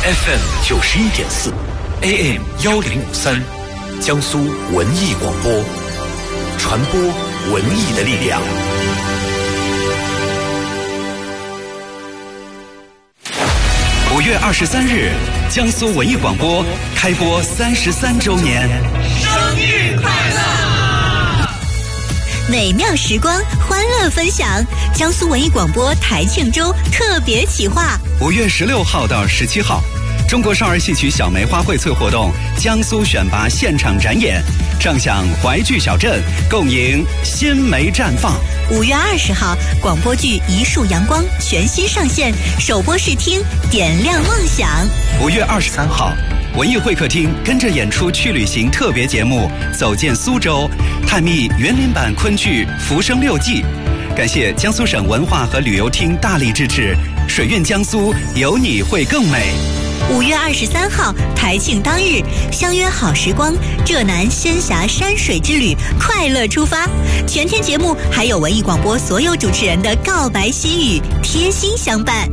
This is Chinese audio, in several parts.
FM 91.4 AM 1053，江苏文艺广播，传播文艺的力量。5月23日，江苏文艺广播开播33周年， 生日快乐！ 美妙时光，欢乐分享。江苏文艺广播台庆周特别企划 ，5月16号到17号。中国少儿戏曲小梅花荟萃活动江苏选拔现场展演，唱响淮剧小镇，共迎新梅绽放。 5月20号，广播剧《一束阳光》全新上线，首播试听，点亮梦想。 5月23号，文艺会客厅跟着演出去旅行特别节目《走进苏州》，探秘园林版昆剧《浮生六记》。感谢江苏省文化和旅游厅大力支持，水韵江苏，有你会更美。 5月23号，台庆当日，相约好时光，浙南仙侠山水之旅，快乐出发。全天节目还有文艺广播所有主持人的告白心语，贴心相伴。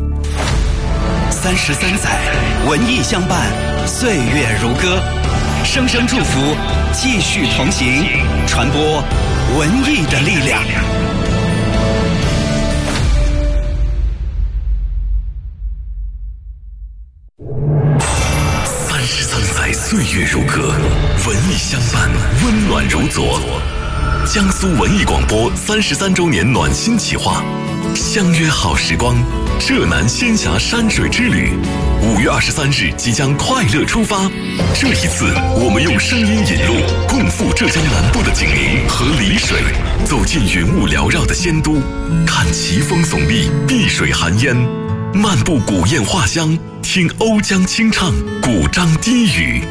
33载，文艺相伴，岁月如歌，声声祝福，继续同行，传播文艺的力量。岁月如歌，文艺相伴，温暖如昨。江苏文艺广播33周年暖心企划，相约好时光，浙南仙侠山水之旅。5月23日即将快乐出发。这一次，我们用声音引路，共赴浙江南部的景宁和丽水，走进云雾缭绕的仙都，看奇峰耸立，碧水寒烟。漫步古砚画乡，听瓯江清唱，古章低语。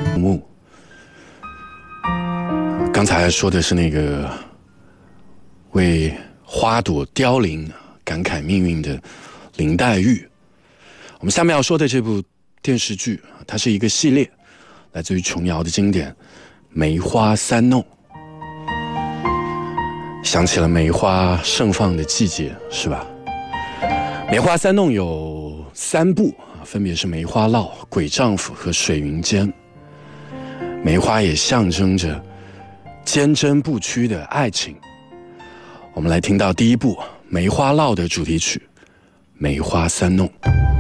刚才说的是那个为花朵凋零感慨命运的林黛玉。我们下面要说的这部电视剧，它是一个系列，来自于琼瑶的经典《梅花三弄》。想起了梅花盛放的季节，是吧？梅花三弄有3部，分别是梅花烙、鬼丈夫和水云间。梅花也象征着坚贞不屈的爱情。我们来听到第一部梅花烙的主题曲《梅花三弄》。